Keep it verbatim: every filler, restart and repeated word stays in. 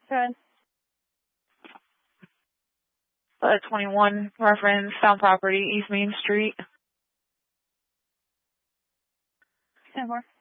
Good. Uh, twenty-one reference, found property, East Main Street. ten four.